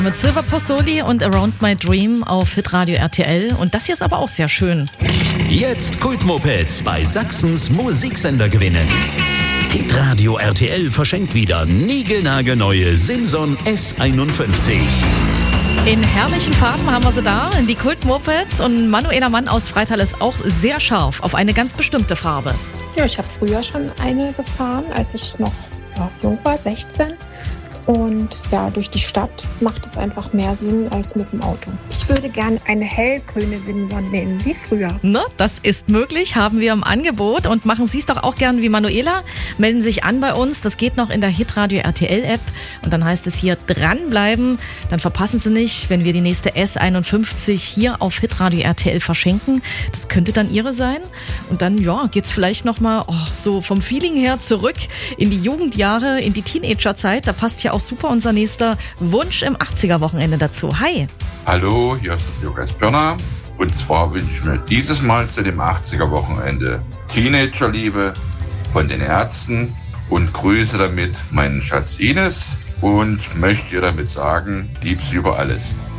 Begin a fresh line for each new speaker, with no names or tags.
Mit Silver Pozzoli und Around My Dream auf Hitradio RTL. Und das hier ist aber auch sehr schön.
Jetzt Kultmopeds bei Sachsens Musiksender gewinnen. Hitradio RTL verschenkt wieder niegelnagelneue Simson S51.
In herrlichen Farben haben wir sie da, die Kultmopeds. Und Manuela Mann aus Freital ist auch sehr scharf auf eine ganz bestimmte Farbe.
Ja, ich habe früher schon eine gefahren, als ich noch jung war, 16. Und ja, durch die Stadt macht es einfach mehr Sinn als mit dem Auto. Ich würde gerne eine hellgrüne Simson nehmen, wie früher.
Na, das ist möglich, haben wir im Angebot. Und machen Sie es doch auch gern wie Manuela. Melden sich an bei uns, das geht noch in der Hitradio RTL-App. Und dann heißt es hier dranbleiben. Dann verpassen Sie nicht, wenn wir die nächste S51 hier auf Hitradio RTL verschenken. Das könnte dann Ihre sein. Und dann geht's vielleicht nochmal so vom Feeling her zurück in die Jugendjahre, in die Teenagerzeit. Da passt ja auch super unser nächster Wunsch im 80er-Wochenende dazu. Hi!
Hallo, hier ist der Lukas Pirner. Und zwar wünsche ich mir dieses Mal zu dem 80er-Wochenende Teenagerliebe von den Ärzten und grüße damit meinen Schatz Ines und möchte ihr damit sagen, lieb sie über alles.